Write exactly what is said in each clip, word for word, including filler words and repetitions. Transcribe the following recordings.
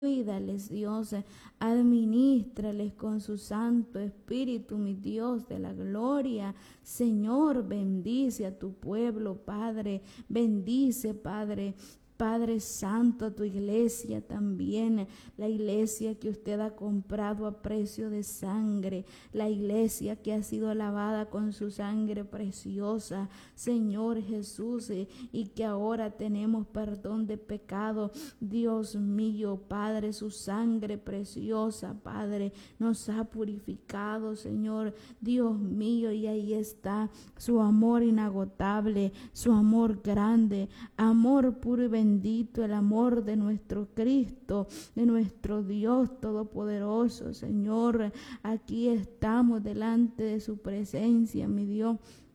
Cuídales, Dios, administrales con su Santo Espíritu, mi Dios de la gloria. Señor, bendice a tu pueblo, Padre, bendice, Padre. Padre Santo, a tu iglesia también, la iglesia que usted ha comprado a precio de sangre, la iglesia que ha sido lavada con su sangre preciosa, Señor Jesús, y que ahora tenemos perdón de pecado. Dios mío, Padre, su sangre preciosa, Padre, nos ha purificado, Señor, Dios mío, y ahí está su amor inagotable, su amor grande, amor puro y bendito. Bendito el amor de nuestro Cristo, de nuestro Dios Todopoderoso, Señor. Aquí estamos delante de su presencia, mi Dios.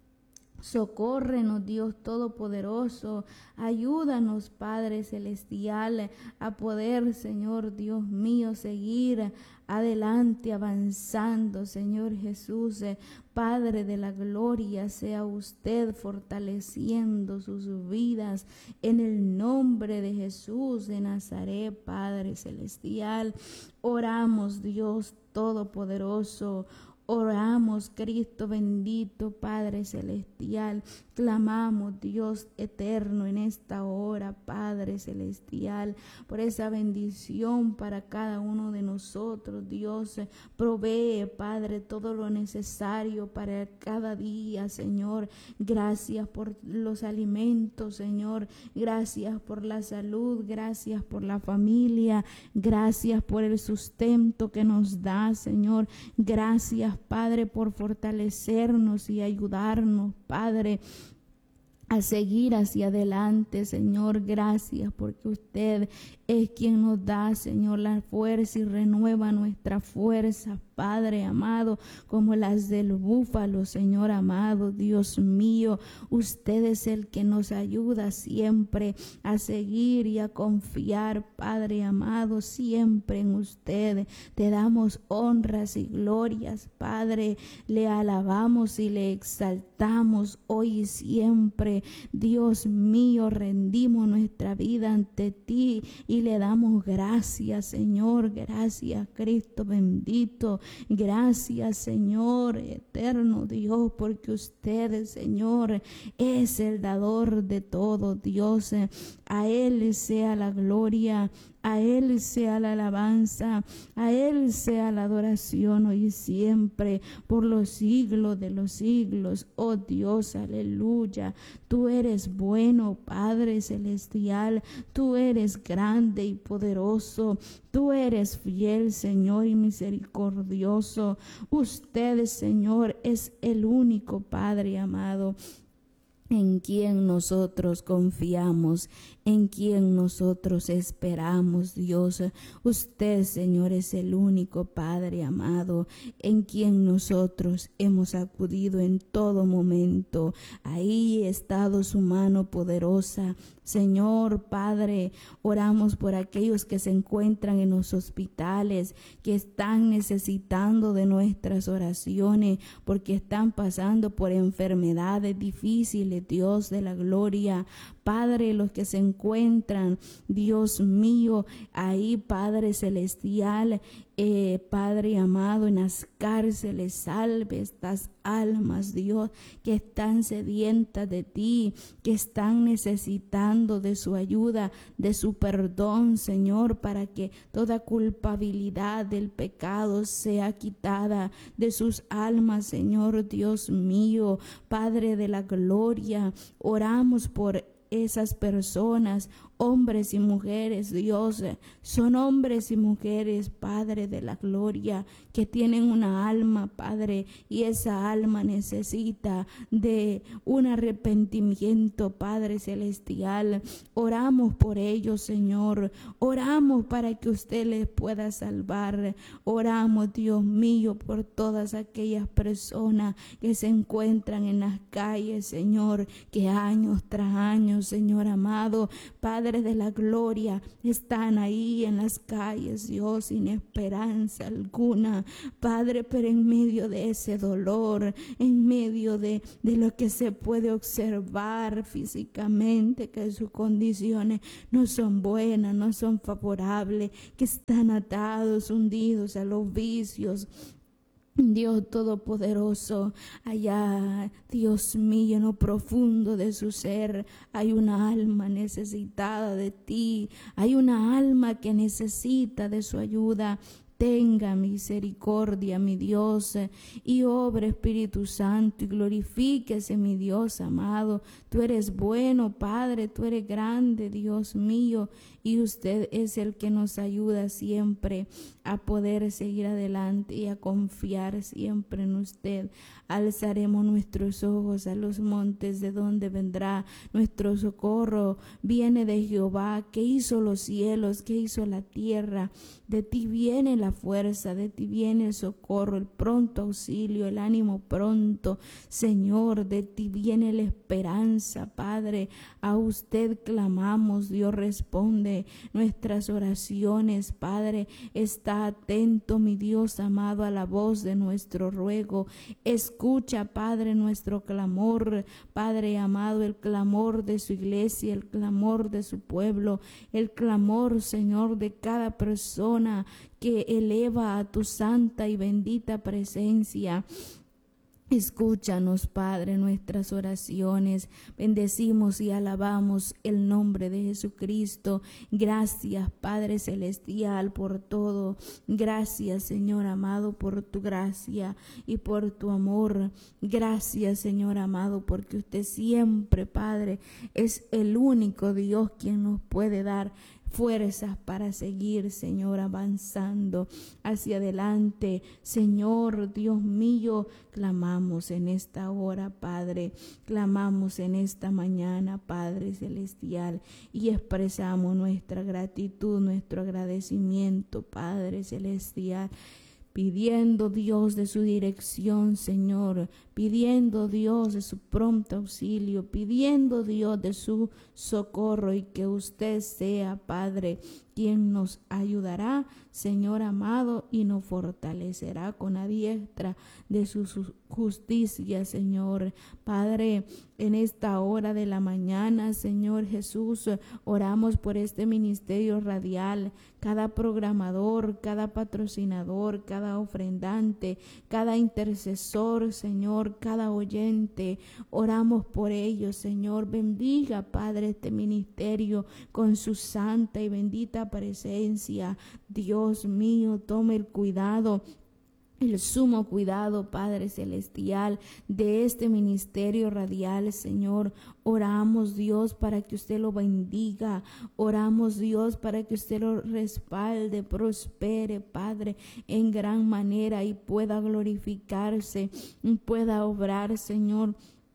Socórrenos, Dios Todopoderoso, ayúdanos, Padre Celestial, a poder, Señor Dios mío, seguir adelante, avanzando, Señor Jesús. Padre de la gloria, sea usted fortaleciendo sus vidas en el nombre de Jesús de Nazaret, Padre Celestial. Oramos, Dios Todopoderoso. Oramos, Cristo bendito, Padre Celestial, clamamos, Dios eterno, en esta hora, Padre Celestial, por esa bendición para cada uno de nosotros. Dios, provee, Padre, todo lo necesario para cada día, Señor. Gracias por los alimentos, Señor. Gracias por la salud, gracias por la familia, gracias por el sustento que nos da, Señor. Gracias, Padre, por fortalecernos y ayudarnos, Padre, a seguir hacia adelante, Señor. Gracias porque usted es quien nos da, Señor, la fuerza y renueva nuestra fuerza, Padre amado, como las del búfalo, Señor amado. Dios mío, usted es el que nos ayuda siempre a seguir y a confiar, Padre amado, siempre en usted. Te damos honras y glorias, Padre, le alabamos y le exaltamos hoy y siempre. Dios mío, rendimos nuestra vida ante ti y le damos gracias, Señor. Gracias, Cristo bendito. Gracias, Señor eterno Dios, porque usted, Señor, es el dador de todo. Dios, a Él sea la gloria, a Él sea la alabanza, a Él sea la adoración hoy y siempre, por los siglos de los siglos. Oh Dios, aleluya. Tú eres bueno, Padre Celestial. Tú eres grande y poderoso. Tú eres fiel, Señor, y misericordioso. Usted, Señor, es el único Padre amado en quien nosotros confiamos, en quien nosotros esperamos, Dios. Usted, Señor, es el único Padre amado, en quien nosotros hemos acudido en todo momento. Ahí ha estado su mano poderosa. Señor Padre, oramos por aquellos que se encuentran en los hospitales, que están necesitando de nuestras oraciones, porque están pasando por enfermedades difíciles, Dios de la gloria. Padre, los que se encuentran, Dios mío, ahí, Padre Celestial, eh, Padre amado, en las cárceles, salve estas almas, Dios, que están sedientas de ti, que están necesitando de su ayuda, de su perdón, Señor, para que toda culpabilidad del pecado sea quitada de sus almas, Señor, Dios mío, Padre de la gloria. Oramos por esas personas, hombres y mujeres, Dios, son hombres y mujeres, Padre de la gloria, que tienen una alma, Padre, y esa alma necesita de un arrepentimiento, Padre Celestial. Oramos por ellos, Señor, oramos para que usted les pueda salvar. Oramos, Dios mío, por todas aquellas personas que se encuentran en las calles, Señor, que años tras años, Señor amado, Padre, Padre de la gloria, están ahí en las calles, Dios, sin esperanza alguna, Padre, pero en medio de ese dolor, en medio de, de lo que se puede observar físicamente, que sus condiciones no son buenas, no son favorables, que están atados, hundidos a los vicios. Dios Todopoderoso, allá, Dios mío, en lo profundo de su ser, hay una alma necesitada de ti, hay una alma que necesita de su ayuda. Tenga misericordia, mi Dios, y obra, Espíritu Santo, y glorifíquese, mi Dios amado. Tú eres bueno, Padre, tú eres grande, Dios mío, y usted es el que nos ayuda siempre a poder seguir adelante y a confiar siempre en usted. Alzaremos nuestros ojos a los montes, de donde vendrá nuestro socorro. Viene de Jehová, que hizo los cielos, que hizo la tierra. De ti viene la fuerza, de ti viene el socorro, el pronto auxilio, el ánimo pronto. Señor, de ti viene la esperanza, Padre. A usted clamamos, Dios responde nuestras oraciones, Padre. Está atento, mi Dios amado, a la voz de nuestro ruego. Escucha, Padre, nuestro clamor, Padre amado, el clamor de su iglesia, el clamor de su pueblo, el clamor, Señor, de cada persona que eleva a tu santa y bendita presencia. Escúchanos, Padre, nuestras oraciones. Bendecimos y alabamos el nombre de Jesucristo. Gracias, Padre Celestial, por todo. Gracias, Señor amado, por tu gracia y por tu amor. Gracias, Señor amado, porque usted siempre, Padre, es el único Dios quien nos puede dar fuerzas para seguir, Señor, avanzando hacia adelante. Señor, Dios mío, clamamos en esta hora, Padre, clamamos en esta mañana, Padre Celestial, y expresamos nuestra gratitud, nuestro agradecimiento, Padre Celestial, pidiendo, Dios, de su dirección, Señor, pidiendo, Dios, de su pronto auxilio, pidiendo, Dios, de su socorro, y que usted sea, Padre, quien nos ayudará, Señor amado, y nos fortalecerá con la diestra de su justicia, Señor. Padre, en esta hora de la mañana, Señor Jesús, oramos por este ministerio radial, cada programador, cada patrocinador, cada ofrendante, cada intercesor, Señor, cada oyente. Oramos por ellos, Señor. Bendiga, Padre, este ministerio con su santa y bendita presencia. Dios mío, tome el cuidado, el sumo cuidado, Padre Celestial, de este ministerio radial, Señor. Oramos, Dios, para que usted lo bendiga. Oramos, Dios, para que usted lo respalde, prospere, Padre, en gran manera, y pueda glorificarse, pueda obrar, Señor,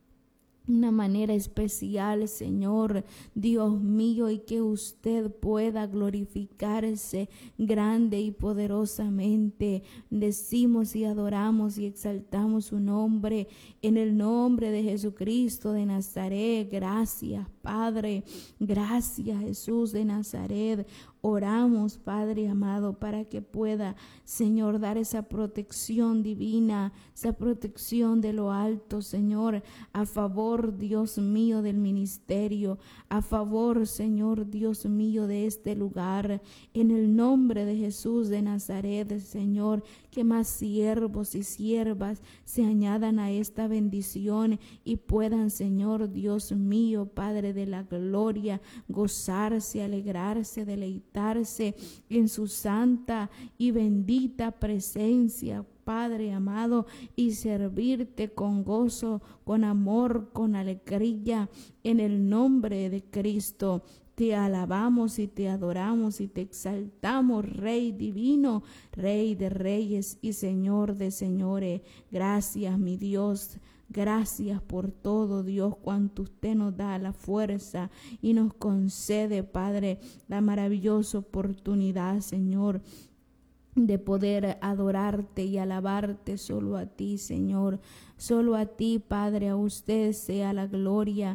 una manera especial, Señor, Dios mío, y que usted pueda glorificarse grande y poderosamente. Decimos y adoramos y exaltamos su nombre, en el nombre de Jesucristo de Nazaret. Gracias, Padre, gracias, Jesús de Nazaret. Oramos, Padre amado, para que pueda, Señor, dar esa protección divina, esa protección de lo alto, Señor, a favor, Dios mío, del ministerio, a favor, Señor, Dios mío, de este lugar. En el nombre de Jesús de Nazaret, Señor, que más siervos y siervas se añadan a esta bendición y puedan, Señor, Dios mío, Padre de la gloria, gozarse, alegrarse, deleitarse en su santa y bendita presencia, Padre amado, y servirte con gozo, con amor, con alegría, en el nombre de Cristo. Te alabamos y te adoramos y te exaltamos, Rey divino, Rey de reyes y Señor de señores. Gracias, mi Dios. Gracias por todo, Dios, cuanto usted nos da la fuerza y nos concede, Padre, la maravillosa oportunidad, Señor, de poder adorarte y alabarte solo a ti, Señor. Solo a ti, Padre, a usted sea la gloria y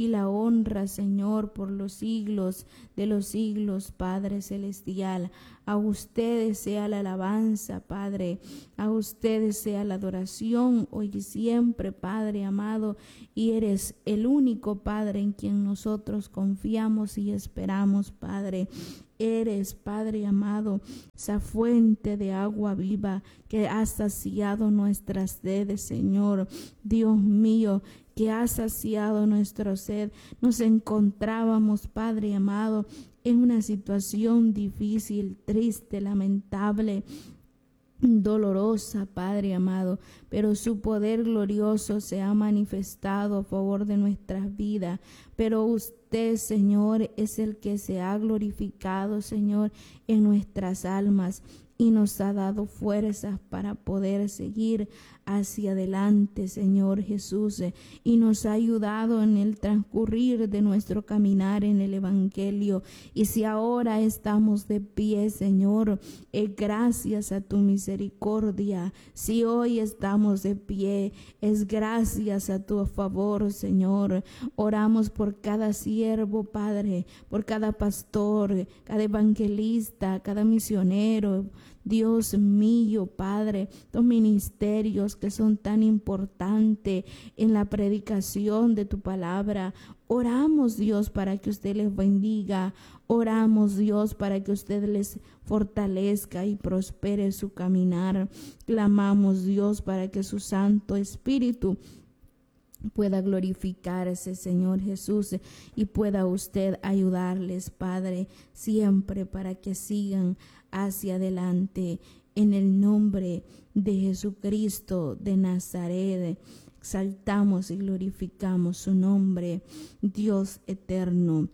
y la honra, Señor, por los siglos de los siglos, Padre celestial. A ustedes sea la alabanza, Padre. A ustedes sea la adoración hoy y siempre, Padre amado. Y eres el único, Padre, en quien nosotros confiamos y esperamos, Padre. Eres, Padre amado, esa fuente de agua viva que ha saciado nuestras sedes, Señor. Dios mío, que ha saciado nuestra sed. Nos encontrábamos, Padre amado, en una situación difícil, triste, lamentable, dolorosa, Padre amado, pero su poder glorioso se ha manifestado a favor de nuestras vidas. Pero usted, Señor, es el que se ha glorificado, Señor, en nuestras almas y nos ha dado fuerzas para poder seguir hacia adelante, Señor Jesús, y nos ha ayudado en el transcurrir de nuestro caminar en el Evangelio. Y si ahora estamos de pie, Señor, es gracias a tu misericordia. Si hoy estamos de pie, es gracias a tu favor, Señor. Oramos por cada siervo, Padre, por cada pastor, cada evangelista, cada misionero, Dios mío, Padre, los ministerios que son tan importantes en la predicación de tu palabra. Oramos, Dios, para que usted les bendiga. Oramos, Dios, para que usted les fortalezca y prospere su caminar. Clamamos, Dios, para que su Santo Espíritu pueda glorificarse, Señor Jesús, y pueda usted ayudarles, Padre, siempre para que sigan hacia adelante. En el nombre de Jesucristo de Nazaret, exaltamos y glorificamos su nombre, Dios eterno,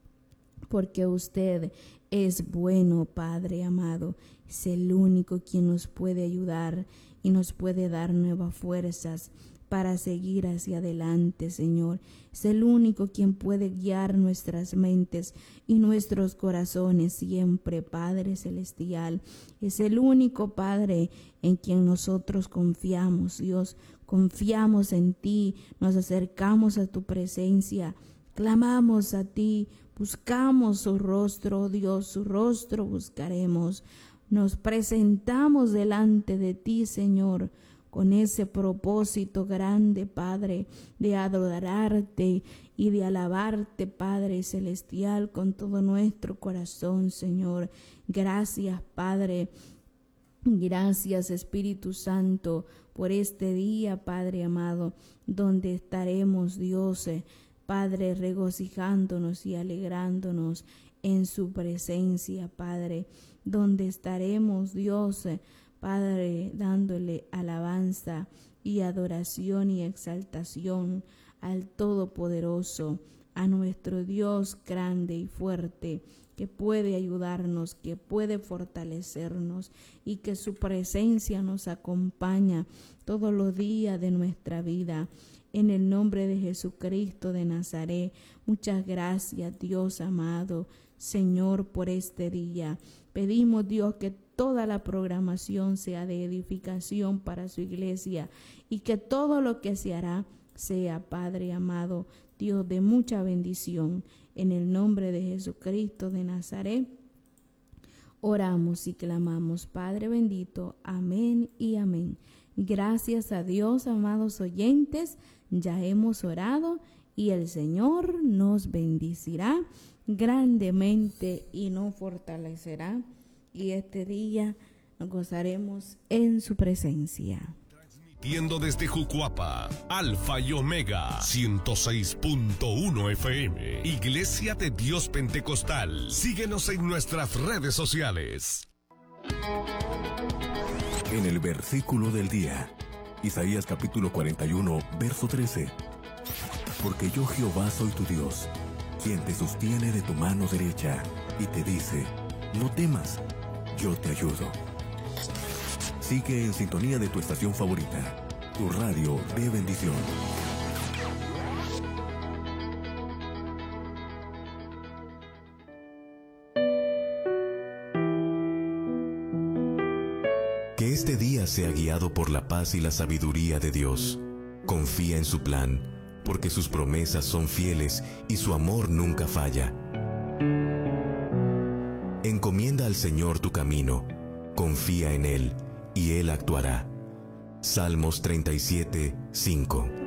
porque usted es bueno, Padre amado. Es el único quien nos puede ayudar y nos puede dar nuevas fuerzas para seguir hacia adelante, Señor. Es el único quien puede guiar nuestras mentes y nuestros corazones siempre, Padre celestial. Es el único, Padre, en quien nosotros confiamos, Dios. Confiamos en ti, nos acercamos a tu presencia, clamamos a ti, buscamos su rostro, Dios, su rostro buscaremos. Nos presentamos delante de ti, Señor, con ese propósito grande, Padre, de adorarte y de alabarte, Padre celestial, con todo nuestro corazón, Señor. Gracias, Padre. Gracias, Espíritu Santo, por este día, Padre amado, donde estaremos, Dios, Padre, regocijándonos y alegrándonos en su presencia, Padre, donde estaremos, Dios, Padre, dándole alabanza y adoración y exaltación al Todopoderoso, a nuestro Dios grande y fuerte, que puede ayudarnos, que puede fortalecernos y que su presencia nos acompaña todos los días de nuestra vida. En el nombre de Jesucristo de Nazaret, muchas gracias, Dios amado, Señor, por este día. Pedimos, Dios, que toda la programación sea de edificación para su iglesia y que todo lo que se hará sea, Padre amado, Dios de mucha bendición. En el nombre de Jesucristo de Nazaret, oramos y clamamos, Padre bendito. Amén y amén. Gracias a Dios, amados oyentes, ya hemos orado y el Señor nos bendecirá grandemente y nos fortalecerá. Y este día nos gozaremos en su presencia. Transmitiendo desde Jucuapa, Alfa y Omega, ciento seis punto uno F M, Iglesia de Dios Pentecostal. Síguenos en nuestras redes sociales. En el versículo del día, Isaías capítulo cuarenta y uno, verso trece. Porque yo Jehová soy tu Dios, quien te sostiene de tu mano derecha, y te dice, no temas, yo te ayudo. Sigue en sintonía de tu estación favorita, tu radio de bendición. Que este día sea guiado por la paz y la sabiduría de Dios. Confía en su plan, porque sus promesas son fieles y su amor nunca falla. Encomienda al Señor tu camino, confía en Él, y Él actuará. Salmos treinta y siete, cinco.